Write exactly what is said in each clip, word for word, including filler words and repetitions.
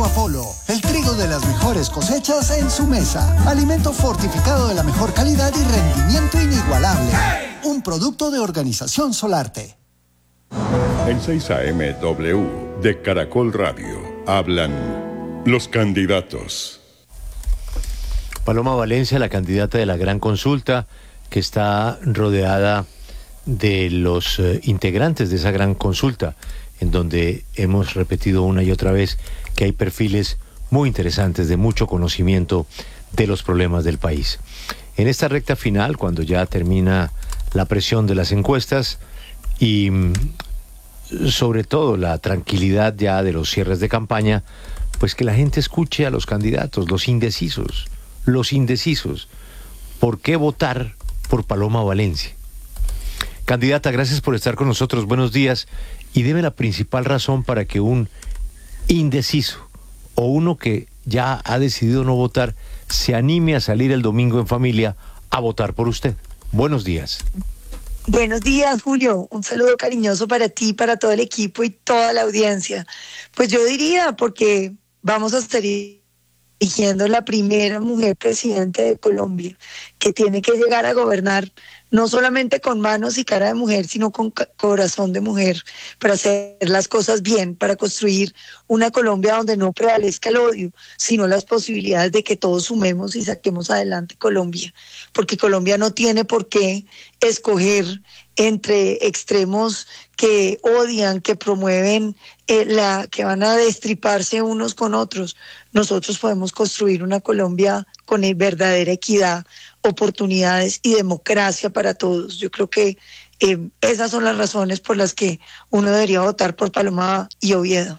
Trigo Apolo, el trigo de las mejores cosechas en su mesa. Alimento fortificado de la mejor calidad y rendimiento inigualable. Un producto de Organización Solarte. En seis A M W de Caracol Radio hablan los candidatos. Paloma Valencia, la candidata de la gran consulta, que está rodeada de los eh, integrantes de esa gran consulta, en donde hemos repetido una y otra vez que hay perfiles muy interesantes de mucho conocimiento de los problemas del país. En esta recta final, cuando ya termina la presión de las encuestas y sobre todo la tranquilidad ya de los cierres de campaña, pues que la gente escuche a los candidatos, los indecisos, los indecisos. ¿Por qué votar por Paloma Valencia? Candidata, gracias por estar con nosotros, buenos días, y deme la principal razón para que un indeciso o uno que ya ha decidido no votar se anime a salir el domingo en familia a votar por usted. Buenos días. Buenos días, Julio. Un saludo cariñoso para ti, para todo el equipo y toda la audiencia. Pues yo diría, porque vamos a estar eligiendo la primera mujer presidente de Colombia, que tiene que llegar a gobernar no solamente con manos y cara de mujer, sino con corazón de mujer, para hacer las cosas bien, para construir una Colombia donde no prevalezca el odio, sino las posibilidades de que todos sumemos y saquemos adelante Colombia. Porque Colombia no tiene por qué escoger entre extremos que odian, que promueven, eh, la que van a destriparse unos con otros. Nosotros podemos construir una Colombia con verdadera equidad, oportunidades y democracia para todos. Yo creo que eh, esas son las razones por las que uno debería votar por Paloma y Oviedo.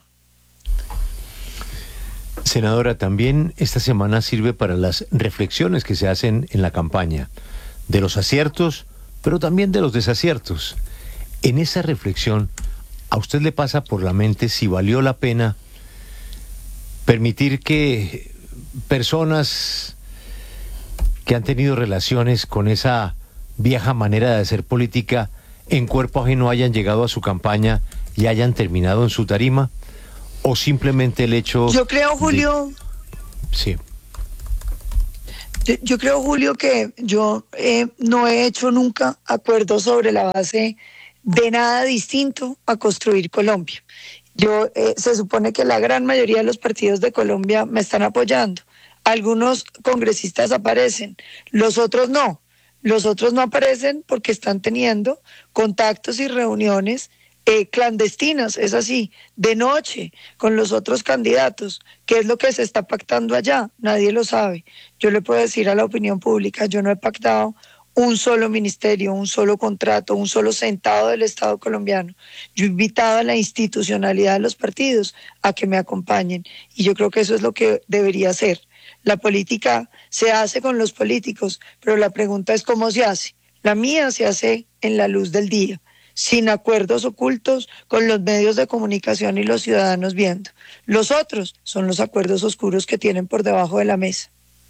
Senadora, también esta semana sirve para las reflexiones que se hacen en la campaña, de los aciertos, pero también de los desaciertos. En esa reflexión, ¿a usted le pasa por la mente si valió la pena permitir que personas que han tenido relaciones con esa vieja manera de hacer política en cuerpo ajeno hayan llegado a su campaña y hayan terminado en su tarima? ¿O simplemente el hecho... Yo creo, Julio... De... Sí. Yo, yo creo, Julio, que yo eh, no he hecho nunca acuerdos sobre la base de nada distinto a construir Colombia. Yo eh, se supone que la gran mayoría de los partidos de Colombia me están apoyando. Algunos congresistas aparecen, los otros no. Los otros no aparecen porque están teniendo contactos y reuniones eh, clandestinas, es así, de noche, con los otros candidatos. ¿Qué es lo que se está pactando allá? Nadie lo sabe. Yo le puedo decir a la opinión pública, yo no he pactado un solo ministerio, un solo contrato, un solo centavo del Estado colombiano. Yo he invitado a la institucionalidad de los partidos a que me acompañen y yo creo que eso es lo que debería hacer. La política se hace con los políticos, pero la pregunta es cómo se hace. La mía se hace en la luz del día, sin acuerdos ocultos, con los medios de comunicación y los ciudadanos viendo. Los otros son los acuerdos oscuros que tienen por debajo de la mesa.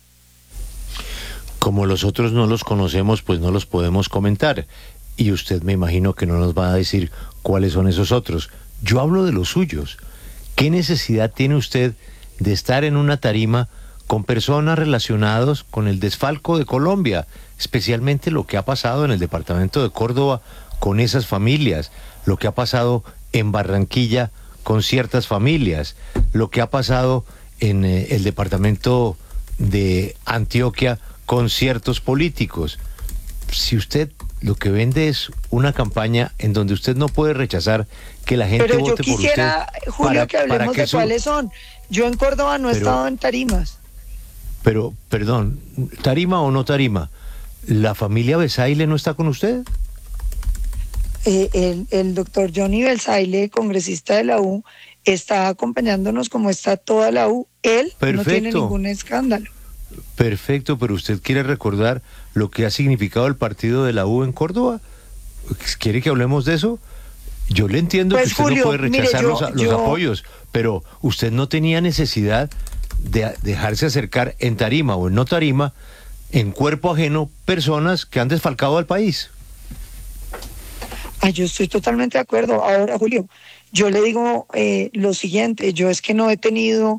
Como los otros no los conocemos, pues no los podemos comentar. Y usted me imagino que no nos va a decir cuáles son esos otros. Yo hablo de los suyos. ¿Qué necesidad tiene usted de estar en una tarima con personas relacionadas con el desfalco de Colombia, especialmente lo que ha pasado en el departamento de Córdoba con esas familias, lo que ha pasado en Barranquilla con ciertas familias, lo que ha pasado en eh, el departamento de Antioquia con ciertos políticos? Si usted lo que vende es una campaña en donde usted no puede rechazar que la gente Pero vote por usted. Pero yo quisiera, Julio, para, que hablemos que de su... cuáles son. Yo en Córdoba no he Pero... estado en tarimas. Pero, perdón, ¿tarima o no tarima? ¿La familia Besaile no está con usted? Eh, el, el doctor Johnny Besaile, congresista de la U, está acompañándonos como está toda la U. Él Perfecto. No tiene ningún escándalo. Perfecto, pero ¿usted quiere recordar lo que ha significado el partido de la U en Córdoba? ¿Quiere que hablemos de eso? Yo le entiendo pues, que usted Julio, no puede rechazar mire, yo, los, los yo... apoyos, pero usted no tenía necesidad de dejarse acercar en tarima o en no tarima, en cuerpo ajeno, personas que han desfalcado al país. Ah, yo estoy totalmente de acuerdo. Ahora, Julio, yo le digo eh, lo siguiente, yo es que no he tenido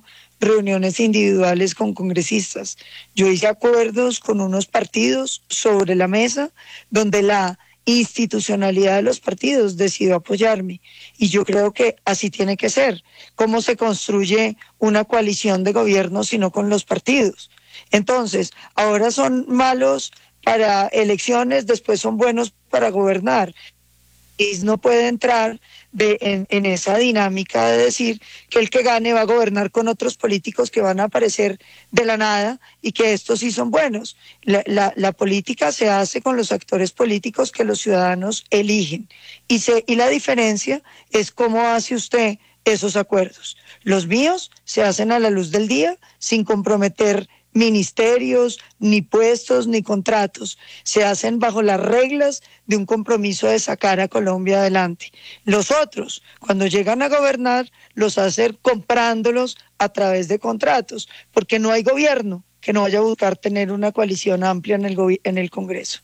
reuniones individuales con congresistas. Yo hice acuerdos con unos partidos sobre la mesa donde la institucionalidad de los partidos decidió apoyarme. Y yo creo que así tiene que ser. ¿Cómo se construye una coalición de gobierno si no con los partidos? Entonces, ahora son malos para elecciones, después son buenos para gobernar. Y no puede entrar de, en, en esa dinámica de decir que el que gane va a gobernar con otros políticos que van a aparecer de la nada y que estos sí son buenos. La, la, la política se hace con los actores políticos que los ciudadanos eligen. Y, se, y la diferencia es cómo hace usted esos acuerdos. Los míos se hacen a la luz del día sin comprometer ministerios, ni puestos, ni contratos. Se hacen bajo las reglas de un compromiso de sacar a Colombia adelante. Los otros, cuando llegan a gobernar, los hacen comprándolos a través de contratos, porque no hay gobierno que no vaya a buscar tener una coalición amplia en el, gobi- en el Congreso.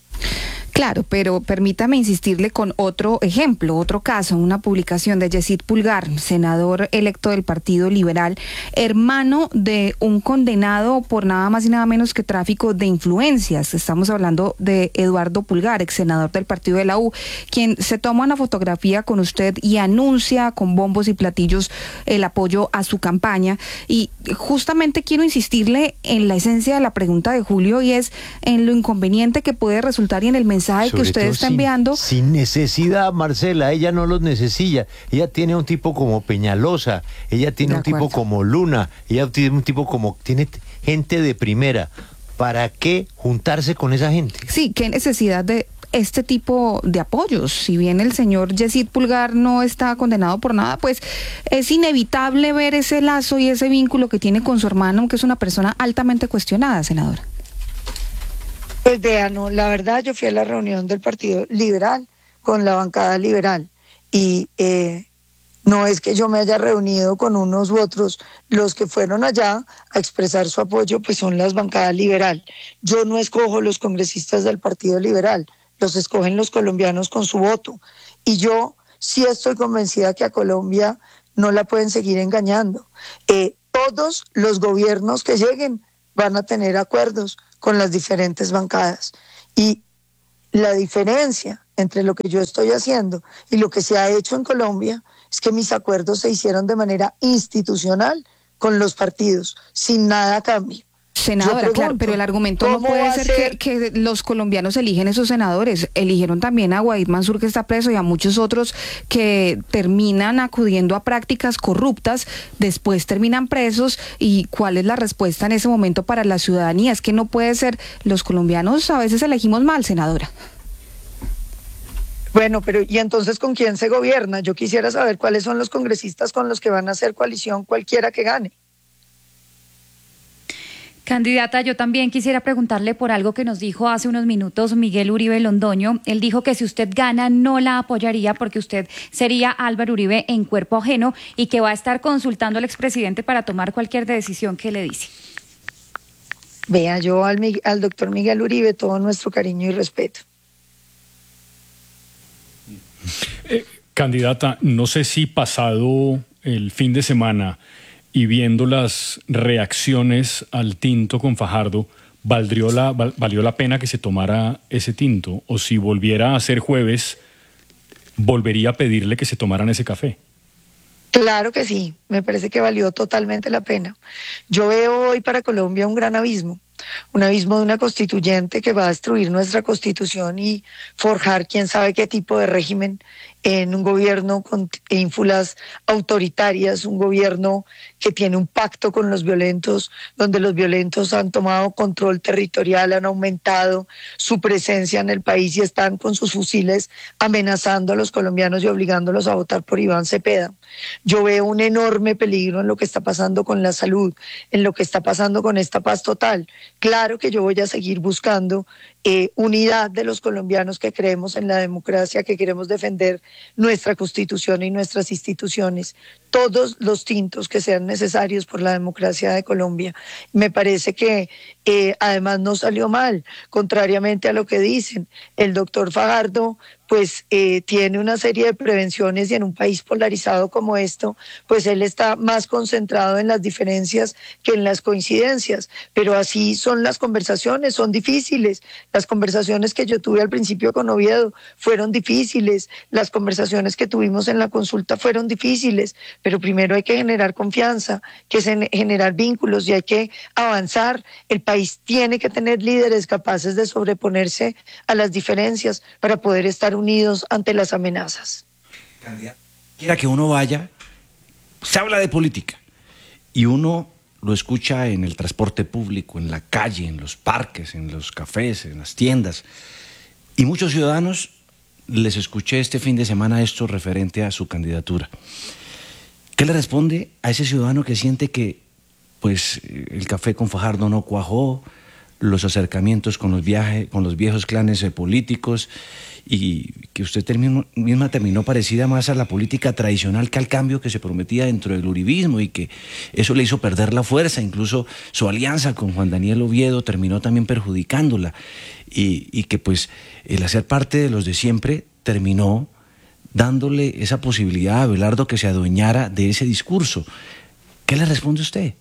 Claro, pero permítame insistirle con otro ejemplo, otro caso, una publicación de Yesid Pulgar, senador electo del Partido Liberal, hermano de un condenado por nada más y nada menos que tráfico de influencias. Estamos hablando de Eduardo Pulgar, ex senador del Partido de la U, quien se toma una fotografía con usted y anuncia con bombos y platillos el apoyo a su campaña. Y justamente quiero insistirle en la esencia de la pregunta de Julio, y es en lo inconveniente que puede resultar y en el mensaje mensaje que usted está sin, enviando. Sin necesidad, Marcela, ella no los necesita. Ella tiene un tipo como Peñalosa, ella tiene un tipo como Luna, ella tiene un tipo como, tiene gente de primera. ¿Para qué juntarse con esa gente? Sí, qué necesidad de este tipo de apoyos. Si bien el señor Yesid Pulgar no está condenado por nada, pues es inevitable ver ese lazo y ese vínculo que tiene con su hermano, que es una persona altamente cuestionada, senadora. Pues vean, no, la verdad yo fui a la reunión del Partido Liberal con la bancada liberal y eh, no es que yo me haya reunido con unos u otros, los que fueron allá a expresar su apoyo pues son las bancadas liberal. Yo no escojo los congresistas del Partido Liberal, los escogen los colombianos con su voto y yo sí estoy convencida que a Colombia no la pueden seguir engañando. Eh, todos los gobiernos que lleguen van a tener acuerdos con las diferentes bancadas. Y la diferencia entre lo que yo estoy haciendo y lo que se ha hecho en Colombia es que mis acuerdos se hicieron de manera institucional con los partidos, sin nada a cambio. Senadora, pregunto, claro, pero el argumento no puede ser, ser? Que, que los colombianos eligen esos senadores. Eligieron también a Guaid Mansur, que está preso, y a muchos otros que terminan acudiendo a prácticas corruptas, después terminan presos. ¿Y cuál es la respuesta en ese momento para la ciudadanía? Es que no puede ser, los colombianos a veces elegimos mal, senadora. Bueno, pero ¿y entonces con quién se gobierna? Yo quisiera saber cuáles son los congresistas con los que van a hacer coalición cualquiera que gane. Candidata, yo también quisiera preguntarle por algo que nos dijo hace unos minutos Miguel Uribe Londoño. Él dijo que si usted gana no la apoyaría porque usted sería Álvaro Uribe en cuerpo ajeno y que va a estar consultando al expresidente para tomar cualquier decisión que le dice. Vea, yo al, al doctor Miguel Uribe todo nuestro cariño y respeto. Eh, candidata, no sé si pasado el fin de semana y viendo las reacciones al tinto con Fajardo, ¿valdrió la, val, ¿valió la pena que se tomara ese tinto? O si volviera a ser jueves, ¿volvería a pedirle que se tomaran ese café? Claro que sí, me parece que valió totalmente la pena. Yo veo hoy para Colombia un gran abismo, un abismo de una constituyente que va a destruir nuestra constitución y forjar quién sabe qué tipo de régimen en un gobierno con ínfulas autoritarias, un gobierno que tiene un pacto con los violentos, donde los violentos han tomado control territorial, han aumentado su presencia en el país y están con sus fusiles amenazando a los colombianos y obligándolos a votar por Iván Cepeda. Yo veo un enorme peligro en lo que está pasando con la salud, en lo que está pasando con esta paz total. Claro que yo voy a seguir buscando eh, unidad de los colombianos que creemos en la democracia, que queremos defender nuestra Constitución y nuestras instituciones, todos los tintos que sean necesarios por la democracia de Colombia. Me parece que eh, además no salió mal, contrariamente a lo que dicen. El doctor Fajardo pues eh, tiene una serie de prevenciones, y en un país polarizado como esto, pues él está más concentrado en las diferencias que en las coincidencias. Pero así son las conversaciones, son difíciles. Las conversaciones que yo tuve al principio con Oviedo fueron difíciles, las conversaciones que tuvimos en la consulta fueron difíciles, pero primero hay que generar confianza, que es generar vínculos, y hay que avanzar. El país tiene que tener líderes capaces de sobreponerse a las diferencias para poder estar unidos ante las amenazas. Candidato, quiera que uno vaya, se habla de política y uno lo escucha en el transporte público, en la calle, en los parques, en los cafés, en las tiendas, y muchos ciudadanos les escuché este fin de semana esto referente a su candidatura. ¿Qué le responde a ese ciudadano que siente que pues el café con Fajardo no cuajó, los acercamientos con los, viajes, con los viejos clanes políticos, y que usted terminó, misma terminó parecida más a la política tradicional que al cambio que se prometía dentro del uribismo, y que eso le hizo perder la fuerza? Incluso su alianza con Juan Daniel Oviedo terminó también perjudicándola, y, y que pues el hacer parte de los de siempre terminó dándole esa posibilidad a Abelardo que se adueñara de ese discurso. ¿Qué le responde usted?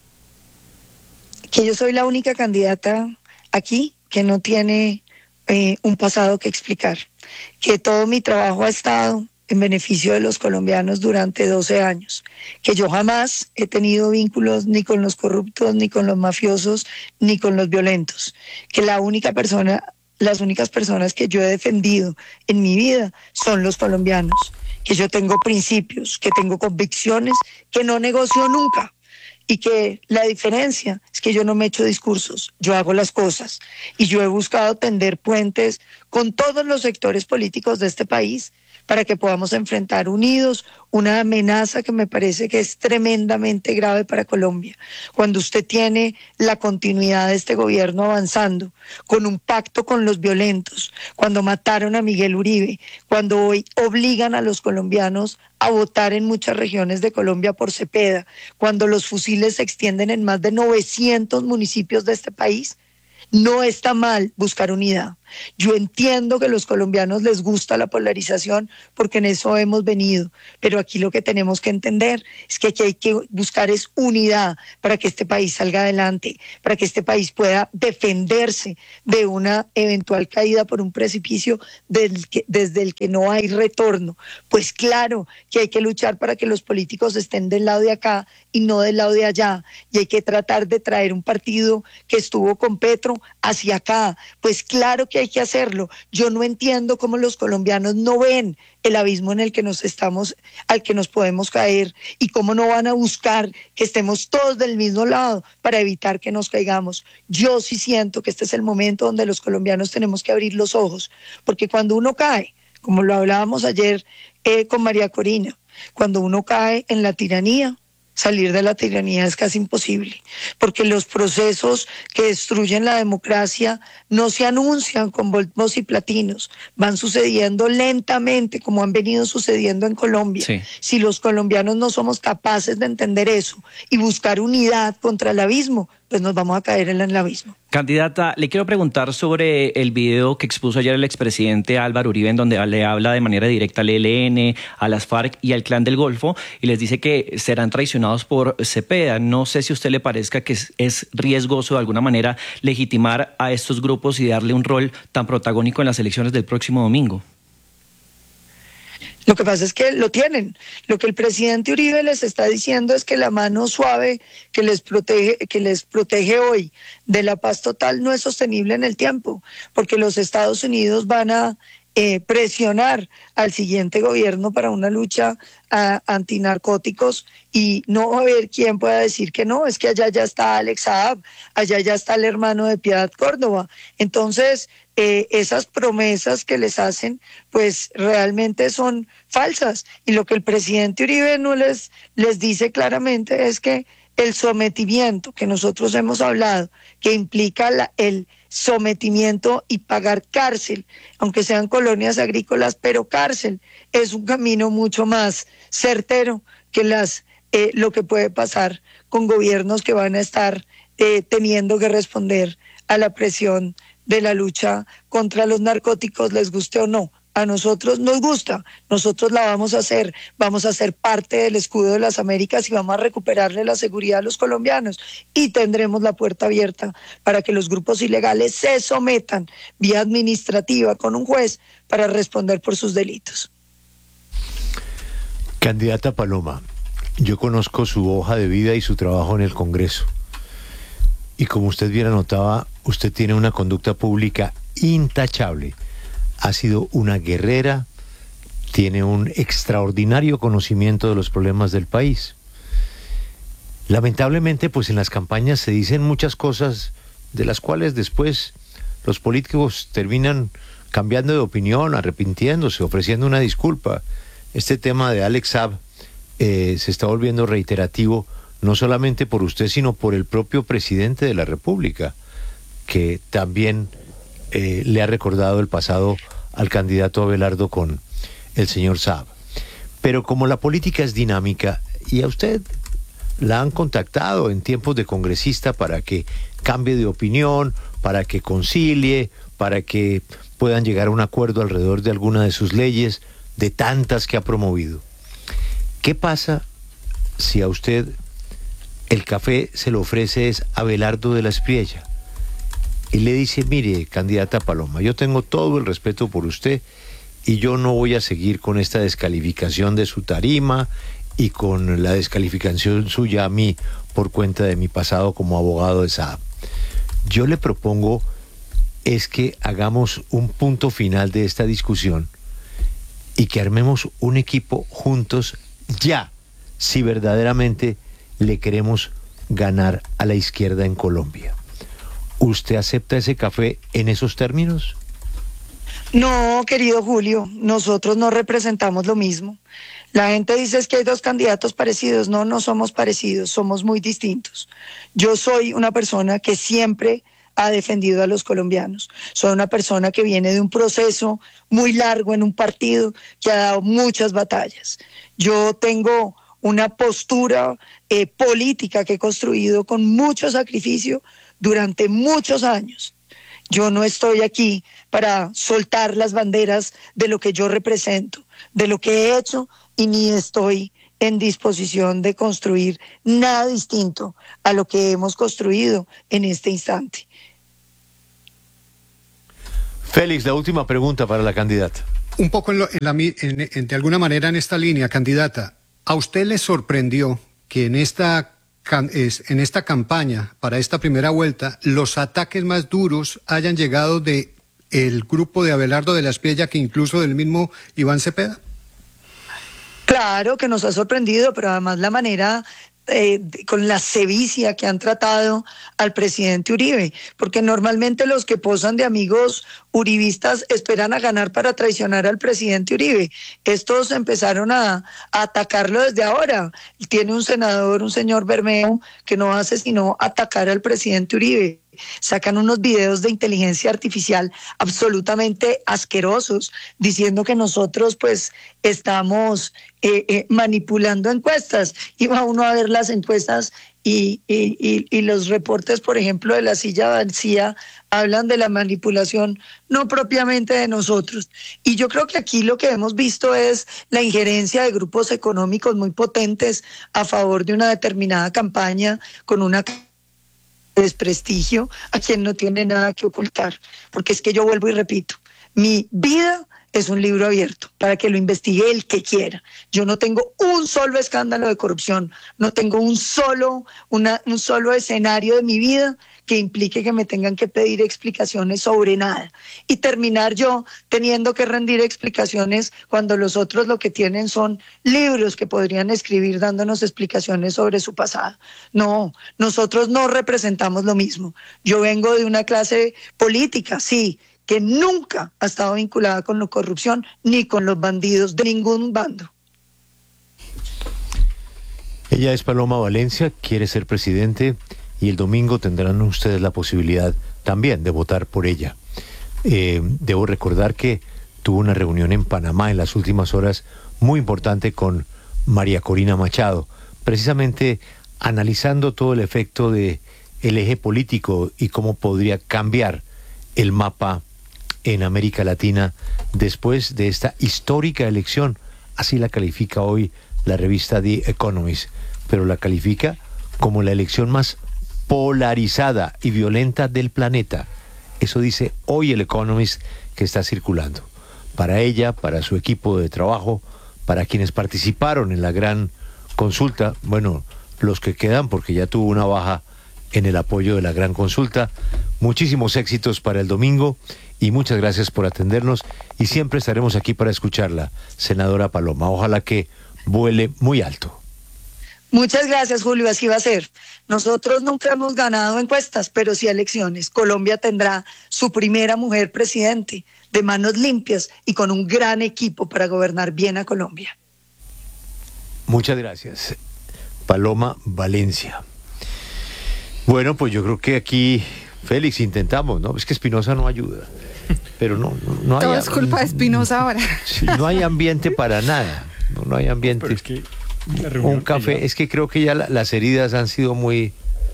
Que yo soy la única candidata aquí que no tiene eh, un pasado que explicar, que todo mi trabajo ha estado en beneficio de los colombianos durante doce años, que yo jamás he tenido vínculos ni con los corruptos, ni con los mafiosos, ni con los violentos, que la única persona, las únicas personas que yo he defendido en mi vida son los colombianos, que yo tengo principios, que tengo convicciones, que no negocio nunca. Y que la diferencia es que yo no me echo discursos, yo hago las cosas. Y yo he buscado tender puentes con todos los sectores políticos de este país para que podamos enfrentar unidos una amenaza que me parece que es tremendamente grave para Colombia. Cuando usted tiene la continuidad de este gobierno avanzando, con un pacto con los violentos, cuando mataron a Miguel Uribe, cuando hoy obligan a los colombianos a votar en muchas regiones de Colombia por Cepeda, cuando los fusiles se extienden en más de novecientos municipios de este país, no está mal buscar unidad. Yo entiendo que a los colombianos les gusta la polarización porque en eso hemos venido, pero aquí lo que tenemos que entender es que aquí hay que buscar es unidad para que este país salga adelante, para que este país pueda defenderse de una eventual caída por un precipicio del que, desde el que no hay retorno. Pues claro que hay que luchar para que los políticos estén del lado de acá y no del lado de allá, y hay que tratar de traer un partido que estuvo con Petro hacia acá. Pues claro que hay que hacerlo. Yo no entiendo cómo los colombianos no ven el abismo en el que nos estamos, al que nos podemos caer, y cómo no van a buscar que estemos todos del mismo lado para evitar que nos caigamos. Yo sí siento que este es el momento donde los colombianos tenemos que abrir los ojos, porque cuando uno cae, como lo hablábamos ayer eh, con María Corina, cuando uno cae en la tiranía, salir de la tiranía es casi imposible, porque los procesos que destruyen la democracia no se anuncian con bombos y platinos, van sucediendo lentamente como han venido sucediendo en Colombia. Sí. Si los colombianos no somos capaces de entender eso y buscar unidad contra el abismo, pues nos vamos a caer en el abismo. Candidata, le quiero preguntar sobre el video que expuso ayer el expresidente Álvaro Uribe, en donde le habla de manera directa al E L N, a las FARC y al Clan del Golfo, y les dice que serán traicionados por Cepeda. No sé si a usted le parezca que es, es riesgoso de alguna manera legitimar a estos grupos y darle un rol tan protagónico en las elecciones del próximo domingo. Lo que pasa es que lo tienen. Lo que el presidente Uribe les está diciendo es que la mano suave que les protege, que les protege hoy de la paz total no es sostenible en el tiempo, porque los Estados Unidos van a eh, presionar al siguiente gobierno para una lucha a, antinarcóticos, y no va a haber quien pueda decir que no, es que allá ya está Alex Saab, allá ya está el hermano de Piedad Córdoba. Entonces, Eh, esas promesas que les hacen, pues realmente son falsas. Y lo que el presidente Uribe no les, les dice claramente es que el sometimiento que nosotros hemos hablado, que implica la, el sometimiento y pagar cárcel, aunque sean colonias agrícolas, pero cárcel, es un camino mucho más certero que las eh, lo que puede pasar con gobiernos que van a estar eh, teniendo que responder a la presión de la lucha contra los narcóticos, les guste o no a nosotros nos gusta, nosotros la vamos a hacer, vamos a ser parte del escudo de las Américas y vamos a recuperarle la seguridad a los colombianos y tendremos la puerta abierta para que los grupos ilegales se sometan vía administrativa con un juez para responder por sus delitos. Candidata Paloma, yo conozco su hoja de vida y su trabajo en el Congreso. Y como usted bien anotaba, usted tiene una conducta pública intachable. Ha sido una guerrera, tiene un extraordinario conocimiento de los problemas del país. Lamentablemente, pues en las campañas se dicen muchas cosas de las cuales después los políticos terminan cambiando de opinión, arrepintiéndose, ofreciendo una disculpa. Este tema de Alex Saab eh, se está volviendo reiterativo, no solamente por usted, sino por el propio presidente de la República, que también eh, le ha recordado el pasado al candidato Abelardo con el señor Saab. Pero como la política es dinámica, y a usted la han contactado en tiempos de congresista para que cambie de opinión, para que concilie, para que puedan llegar a un acuerdo alrededor de alguna de sus leyes, de tantas que ha promovido. ¿Qué pasa si a usted el café se lo ofrece es Abelardo de la Espriella y le dice, mire, candidata Paloma, yo tengo todo el respeto por usted y yo no voy a seguir con esta descalificación de su tarima y con la descalificación suya a mí por cuenta de mi pasado como abogado de Saab? Yo le propongo es que hagamos un punto final de esta discusión y que armemos un equipo juntos ya, si verdaderamente le queremos ganar a la izquierda en Colombia. ¿Usted acepta ese café en esos términos? No, querido Julio, nosotros no representamos lo mismo. La gente dice es que hay dos candidatos parecidos. No, no somos parecidos, somos muy distintos. Yo soy una persona que siempre ha defendido a los colombianos. Soy una persona que viene de un proceso muy largo en un partido que ha dado muchas batallas. Yo tengo una postura eh, política que he construido con mucho sacrificio durante muchos años. Yo no estoy aquí para soltar las banderas de lo que yo represento, de lo que he hecho, y ni estoy en disposición de construir nada distinto a lo que hemos construido en este instante. Félix, la última pregunta para la candidata. Un poco en lo, en la, en, en, de alguna manera en esta línea, candidata, ¿a usted le sorprendió que en esta, en esta campaña, para esta primera vuelta, los ataques más duros hayan llegado de el grupo de Abelardo de la Espriella que incluso del mismo Iván Cepeda? Claro que nos ha sorprendido, pero además la manera... Eh, con la sevicia que han tratado al presidente Uribe, porque normalmente los que posan de amigos uribistas esperan a ganar para traicionar al presidente Uribe. Estos empezaron a, a atacarlo desde ahora. Tiene un senador, un señor Bermeo, que no hace sino atacar al presidente Uribe. Sacan unos videos de inteligencia artificial absolutamente asquerosos, diciendo que nosotros pues estamos eh, eh, manipulando encuestas. Y va uno a ver las encuestas y, y, y, y los reportes, por ejemplo, de la silla vacía, hablan de la manipulación, no propiamente de nosotros. Y yo creo que aquí lo que hemos visto es la injerencia de grupos económicos muy potentes a favor de una determinada campaña con una desprestigio a quien no tiene nada que ocultar, porque es que yo vuelvo y repito, mi vida es un libro abierto para que lo investigue el que quiera. Yo no tengo un solo escándalo de corrupción, no tengo un solo, una, un solo escenario de mi vida que implique que me tengan que pedir explicaciones sobre nada y terminar yo teniendo que rendir explicaciones cuando los otros lo que tienen son libros que podrían escribir dándonos explicaciones sobre su pasado. No, nosotros no representamos lo mismo. Yo vengo de una clase política, sí, que nunca ha estado vinculada con la corrupción ni con los bandidos de ningún bando. Ella es Paloma Valencia, quiere ser presidente y el domingo tendrán ustedes la posibilidad también de votar por ella. Eh, debo recordar que tuvo una reunión en Panamá en las últimas horas muy importante con María Corina Machado, precisamente analizando todo el efecto de el eje político y cómo podría cambiar el mapa en América Latina después de esta histórica elección. Así la califica hoy la revista The Economist, pero la califica como la elección más polarizada y violenta del planeta. Eso dice hoy el Economist, que está circulando. Para ella, para su equipo de trabajo, para quienes participaron en la gran consulta, bueno, los que quedan, porque ya tuvo una baja en el apoyo de la gran consulta. Muchísimos éxitos para el domingo y muchas gracias por atendernos, y siempre estaremos aquí para escucharla, senadora Paloma. Ojalá que vuele muy alto. Muchas gracias, Julio, así va a ser. Nosotros nunca hemos ganado encuestas, pero sí elecciones. Colombia tendrá su primera mujer presidente, de manos limpias y con un gran equipo para gobernar bien a Colombia. Muchas gracias, Paloma Valencia. Bueno, pues yo creo que aquí, Félix, intentamos, ¿no? Es que Espinosa no ayuda, pero no, no, no hay... Todo es culpa de Espinosa ahora. Sí, no hay ambiente para nada, no, no hay ambiente. Pero es que un café, es que creo que ya la, las heridas han sido muy,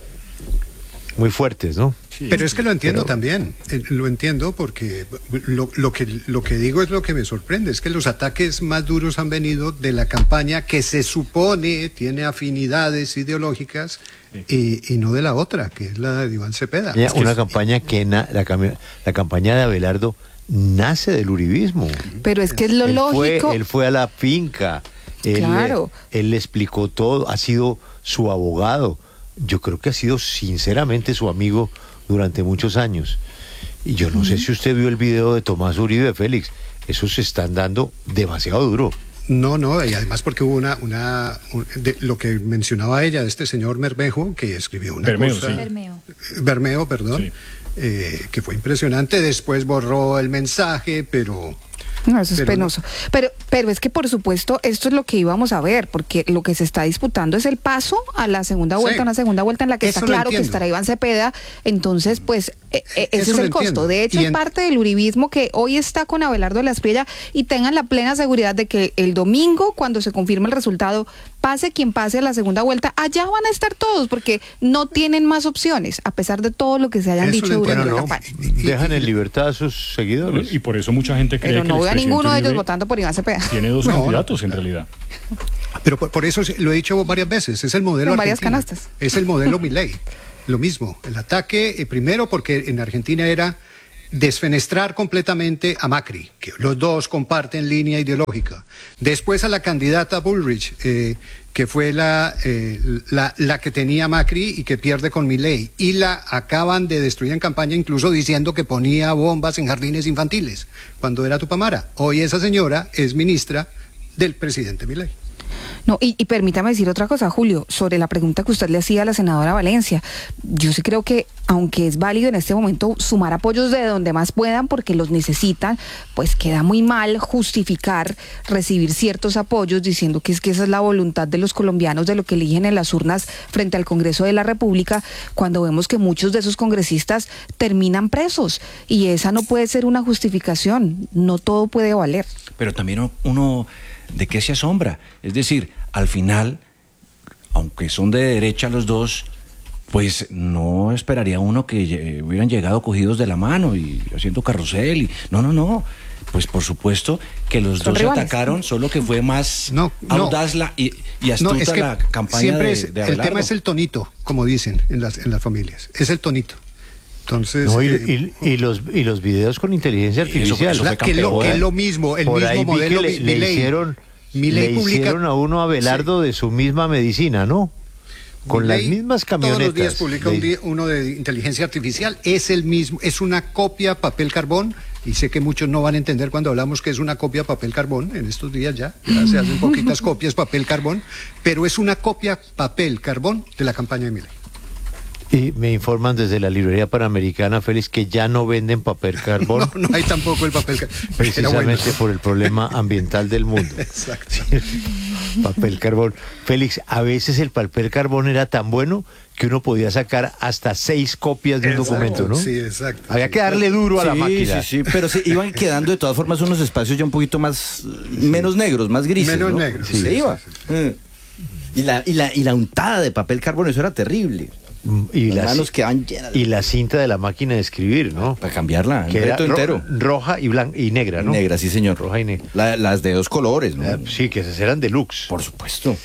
muy fuertes, ¿no? Sí, pero es que lo entiendo pero... también, eh, lo entiendo porque lo, lo, que, lo que digo es lo que me sorprende, es que los ataques más duros han venido de la campaña que se supone tiene afinidades ideológicas, sí, y, y no de la otra, que es la de Iván Cepeda. Ya, es que una es, campaña que, na, la, la campaña de Abelardo nace del uribismo. Pero es que es lo él lógico. Fue, él fue a la finca, él, claro. él le explicó todo, ha sido su abogado. Yo creo que ha sido sinceramente su amigo durante muchos años. Y yo no uh-huh. sé si usted vio el video de Tomás Uribe, Félix. Esos se están dando demasiado duro. No, no, y además porque hubo una, una un, de, lo que mencionaba ella, de este señor Bermejo, que escribió una Bermeo, cosa... sí. Bermeo. Bermeo, perdón, sí. eh, que fue impresionante, después borró el mensaje, pero... No, eso es pero penoso. No. Pero, pero es que, por supuesto, esto es lo que íbamos a ver, porque lo que se está disputando es el paso a la segunda vuelta, sí. una segunda vuelta en la que eso está claro que estará Iván Cepeda. Entonces, pues, eh, eh, ese es el costo. Entiendo. De hecho, y es en... parte del uribismo que hoy está con Abelardo de la Espriella, y tengan la plena seguridad de que el domingo, cuando se confirme el resultado, pase quien pase a la segunda vuelta, allá van a estar todos, porque no tienen más opciones, a pesar de todo lo que se hayan eso dicho durante no, la campaña. Dejan en libertad a sus seguidores. Y por eso mucha gente cree pero que no veo a ninguno de ellos Uribe votando por Iván Cepeda. Tiene dos no, candidatos no, en realidad. Pero por, por eso lo he dicho varias veces, es el modelo con varias argentino. canastas. Es el modelo Milei. Lo mismo, el ataque, eh, primero porque en Argentina era desfenestrar completamente a Macri, que los dos comparten línea ideológica. Después a la candidata Bullrich, eh, que fue la, eh, la, la que tenía Macri y que pierde con Milei. Y la acaban de destruir en campaña, incluso diciendo que ponía bombas en jardines infantiles, cuando era Tupamara. Hoy esa señora es ministra del presidente Milei. No, y, y permítame decir otra cosa, Julio, sobre la pregunta que usted le hacía a la senadora Valencia. Yo sí creo que, aunque es válido en este momento sumar apoyos de donde más puedan, porque los necesitan, pues queda muy mal justificar recibir ciertos apoyos diciendo que es que esa es la voluntad de los colombianos, de lo que eligen en las urnas frente al Congreso de la República, cuando vemos que muchos de esos congresistas terminan presos. Y esa no puede ser una justificación, no todo puede valer. Pero también uno... ¿de qué se asombra? Es decir, al final, aunque son de derecha los dos, pues no esperaría uno que hubieran llegado cogidos de la mano y haciendo carrusel. Y, no, no, no. Pues por supuesto que los son dos rivales. Atacaron, solo que fue más no, audaz no. y, y astuta no, es que la campaña siempre de, es, de el tema es el tonito, como dicen en las, en las familias. Es el tonito. Entonces, no, y, eh, y, y los y los videos con inteligencia artificial, eso, eso que, lo, que es lo mismo, el por mismo ahí modelo le, mi, le Milei, hicieron Milei le publica, hicieron a uno a Abelardo sí. de su misma medicina, ¿no? Con Milei, las mismas camionetas. Todos los días publica un día, uno de inteligencia artificial, es el mismo, es una copia papel carbón, y sé que muchos no van a entender cuando hablamos que es una copia papel carbón, en estos días ya, ya se hacen poquitas copias papel carbón, pero es una copia papel carbón de la campaña de Milei. Y me informan desde la librería Panamericana, Félix, que ya no venden papel carbón. No, no hay tampoco el papel carbón. Precisamente bueno. por el problema ambiental del mundo. Exacto. Papel carbón. Félix, a veces el papel carbón era tan bueno que uno podía sacar hasta seis copias de un exacto, documento, ¿no? Sí, exacto. Había sí, que darle duro a sí, la máquina. Sí, sí, pero se iban quedando de todas formas unos espacios ya un poquito más, sí. menos negros, más grises, menos ¿no? negros. Sí, se sí, iba. Sí, sí. Y, la, y, la, y la untada de papel carbón, eso era terrible. Y las la, manos quedaban llenas. Y la cinta de la máquina de escribir, ¿no? Para cambiarla, que el reto era ro- entero. Roja y blanca y negra, ¿no? Negra, sí, señor. Roja y negra. La- las de dos colores, ¿no? Eh, sí, que esas eran deluxe. Por supuesto.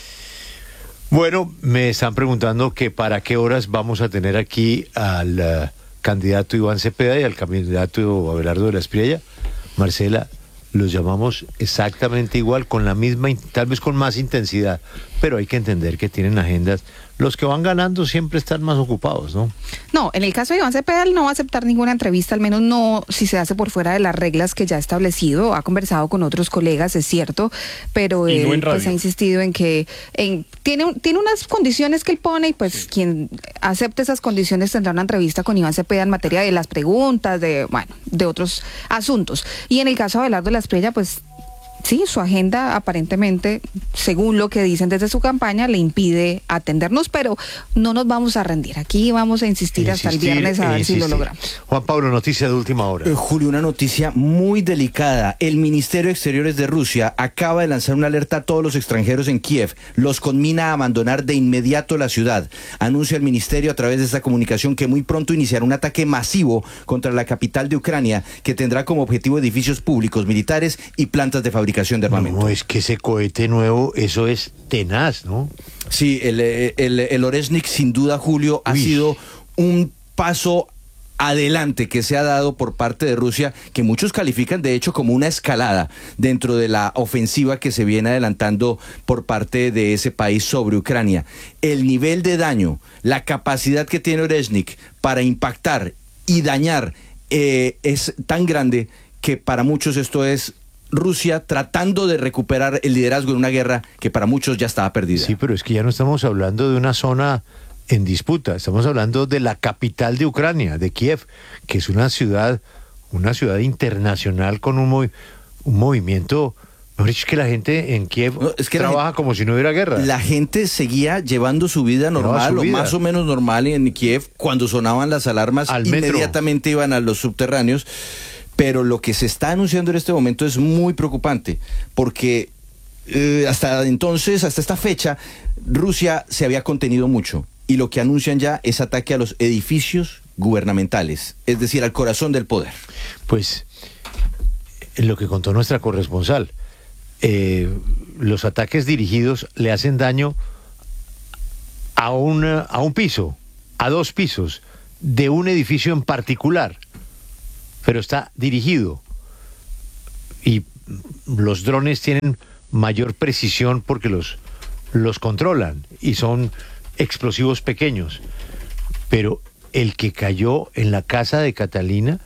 Bueno, me están preguntando que para qué horas vamos a tener aquí al uh, candidato Iván Cepeda y al candidato Abelardo de la Espriella. Marcela, los llamamos exactamente igual, con la misma, in- tal vez con más intensidad, pero hay que entender que tienen agendas. Los que van ganando siempre están más ocupados, ¿no? No, en el caso de Iván Cepeda, él no va a aceptar ninguna entrevista, al menos no si se hace por fuera de las reglas que ya ha establecido. Ha conversado con otros colegas, es cierto, pero Y él no en pues, radio. ha insistido en que en, tiene, un- tiene unas condiciones que él pone y pues quien acepte esas condiciones tendrá una entrevista con Iván Cepeda en materia de las preguntas, de bueno, de otros asuntos. Y en el caso de Abelardo de la Espriella, pues sí, su agenda aparentemente, según lo que dicen desde su campaña, le impide atendernos, pero no nos vamos a rendir. Aquí vamos a insistir, hasta el Insistir viernes a e ver si lo insistir. logramos. Juan Pablo, noticia de última hora. Eh, Julio, una noticia muy delicada. El Ministerio de Exteriores de Rusia acaba de lanzar una alerta a todos los extranjeros en Kiev. Los conmina a abandonar de inmediato la ciudad. Anuncia el ministerio a través de esta comunicación que muy pronto iniciará un ataque masivo contra la capital de Ucrania, que tendrá como objetivo edificios públicos, militares y plantas de fabricación de armamento. No, es que ese cohete nuevo, eso es tenaz, ¿no? Sí, el, el, el Oreshnik, sin duda, Julio, ha Uy. sido un paso adelante que se ha dado por parte de Rusia, que muchos califican de hecho como una escalada dentro de la ofensiva que se viene adelantando por parte de ese país sobre Ucrania. El nivel de daño, la capacidad que tiene Oreshnik para impactar y dañar eh, es tan grande que para muchos esto es Rusia tratando de recuperar el liderazgo en una guerra que para muchos ya estaba perdida. Sí, pero es que ya no estamos hablando de una zona en disputa, estamos hablando de la capital de Ucrania, de Kiev, que es una ciudad, una ciudad internacional con un, movi- un movimiento. Mejor dicho, es que la gente en Kiev No, es que la trabaja gente- como si no hubiera guerra. La gente seguía llevando su vida normal su o vida. más o menos normal en Kiev. Cuando sonaban las alarmas, Al metro. inmediatamente iban a los subterráneos. Pero lo que se está anunciando en este momento es muy preocupante, porque eh, hasta entonces, hasta esta fecha, Rusia se había contenido mucho. Y lo que anuncian ya es ataque a los edificios gubernamentales, es decir, al corazón del poder. Pues, en lo que contó nuestra corresponsal, eh, los ataques dirigidos le hacen daño a, una, a un piso, a dos pisos, de un edificio en particular, pero está dirigido. Y los drones tienen mayor precisión porque los, los controlan y son explosivos pequeños. Pero el que cayó en la casa de Catalina,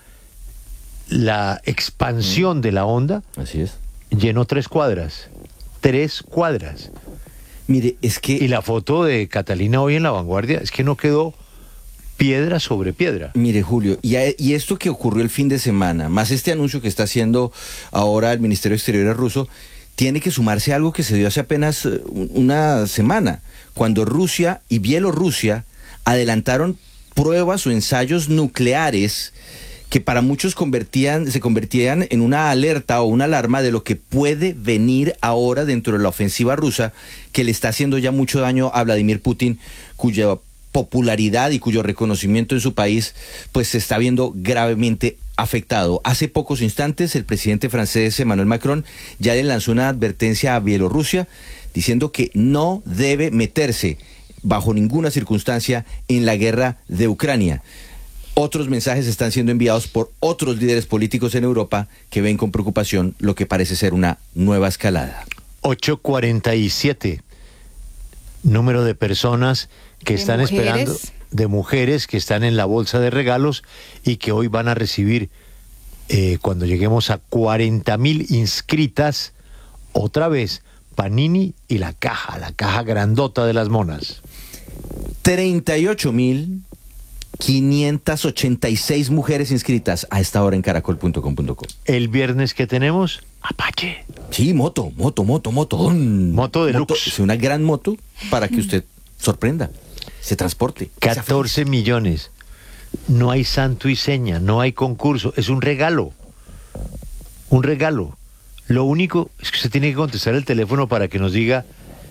la expansión de la onda Así es. llenó tres cuadras. Tres cuadras. Mire, es que... Y la foto de Catalina hoy en La Vanguardia es que no quedó piedra sobre piedra. Mire, Julio, y, a- y esto que ocurrió el fin de semana, más este anuncio que está haciendo ahora el Ministerio de Exteriores ruso, tiene que sumarse a algo que se dio hace apenas eh, un- una semana, cuando Rusia y Bielorrusia adelantaron pruebas o ensayos nucleares que para muchos convertían, se convertían en una alerta o una alarma de lo que puede venir ahora dentro de la ofensiva rusa, que le está haciendo ya mucho daño a Vladimir Putin, cuya popularidad y cuyo reconocimiento en su país pues se está viendo gravemente afectado. Hace pocos instantes el presidente francés Emmanuel Macron ya le lanzó una advertencia a Bielorrusia diciendo que no debe meterse bajo ninguna circunstancia en la guerra de Ucrania. Otros mensajes están siendo enviados por otros líderes políticos en Europa que ven con preocupación lo que parece ser una nueva escalada. ocho cuarenta y siete. Número de personas que De están mujeres. esperando, de mujeres que están en la bolsa de regalos y que hoy van a recibir, eh, cuando lleguemos a cuarenta mil inscritas, otra vez Panini y la caja, la caja grandota de las monas. treinta y ocho mil quinientas ochenta y seis mujeres inscritas a esta hora en caracol punto com punto co. El viernes que tenemos, Apache. Sí, moto, moto, moto, moto. Mm. Moto deluxe. Es una gran moto para que usted sorprenda, se transporte. sea catorce millones. No hay santo y seña, no hay concurso, es un regalo. Un regalo. Lo único es que usted tiene que contestar el teléfono para que nos diga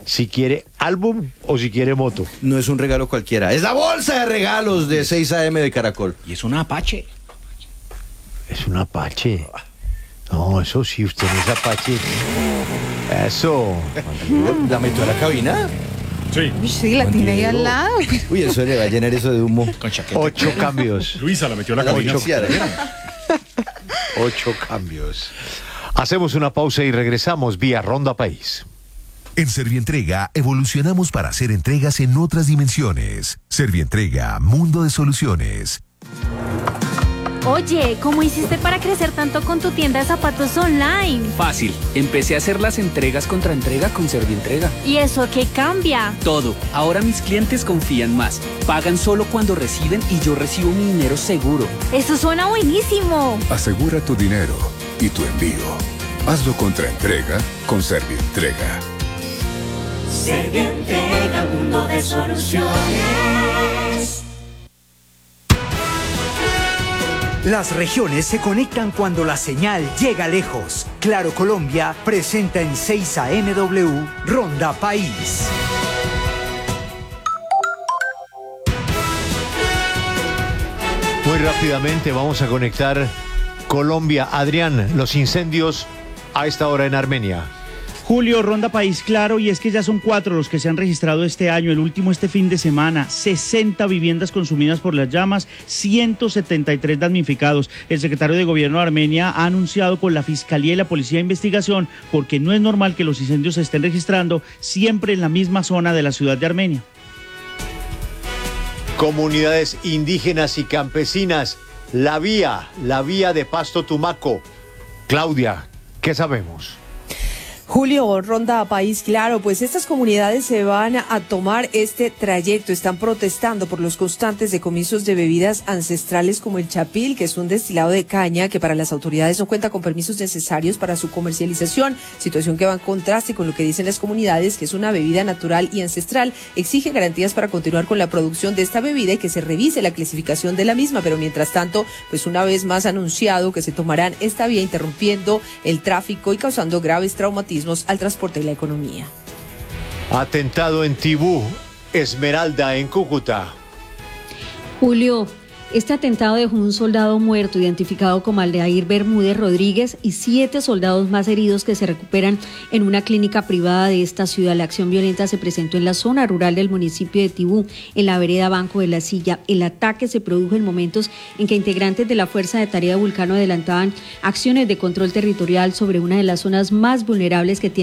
si quiere álbum o si quiere moto. No es un regalo cualquiera, es la bolsa de regalos de seis A M de Caracol. Y es una Apache. Es un Apache. No, eso sí, usted no es Apache. Eso. ¿La metió a la cabina? Sí. Sí, la tiene ahí al lado. Uy, eso le va a llenar eso de humo. Con chaqueta. Ocho cambios. Luisa la metió a la cabina. Ocho, Ocho cambios. Hacemos una pausa y regresamos vía Ronda País. En Servientrega evolucionamos para hacer entregas en otras dimensiones. Servientrega, mundo de soluciones. Oye, ¿cómo hiciste para crecer tanto con tu tienda de zapatos online? Fácil, empecé a hacer las entregas contra entrega con Servientrega. ¿Y eso qué cambia? Todo, ahora mis clientes confían más. Pagan solo cuando reciben y yo recibo mi dinero seguro. ¡Eso suena buenísimo! Asegura tu dinero y tu envío. Hazlo contra entrega con Servientrega. Servientrega, mundo de soluciones. Las regiones se conectan cuando la señal llega lejos. Claro Colombia presenta en seis A M W Ronda País. Muy rápidamente vamos a conectar Colombia. Adrián, los incendios a esta hora en Armenia. Julio, Ronda País, claro, y es que ya son cuatro los que se han registrado este año, el último este fin de semana, sesenta viviendas consumidas por las llamas, ciento setenta y tres damnificados. El secretario de Gobierno de Armenia ha anunciado con la Fiscalía y la Policía de Investigación, porque no es normal que los incendios se estén registrando siempre en la misma zona de la ciudad de Armenia. Comunidades indígenas y campesinas, la vía, la vía de Pasto Tumaco. Claudia, ¿qué sabemos? Julio, Ronda País, claro, pues estas comunidades se van a tomar este trayecto, están protestando por los constantes decomisos de bebidas ancestrales como el chapil, que es un destilado de caña que para las autoridades no cuenta con permisos necesarios para su comercialización, situación que va en contraste con lo que dicen las comunidades, que es una bebida natural y ancestral. Exigen garantías para continuar con la producción de esta bebida y que se revise la clasificación de la misma, pero mientras tanto, pues una vez más anunciado que se tomarán esta vía interrumpiendo el tráfico y causando graves traumatismos al transporte y la economía. Atentado en Tibú, Esmeralda en Cúcuta. Julio, este atentado dejó un soldado muerto identificado como Aldair Bermúdez Rodríguez y siete soldados más heridos que se recuperan en una clínica privada de esta ciudad. La acción violenta se presentó en la zona rural del municipio de Tibú, en la vereda Banco de la Silla. El ataque se produjo en momentos en que integrantes de la Fuerza de Tarea de Vulcano adelantaban acciones de control territorial sobre una de las zonas más vulnerables que tiene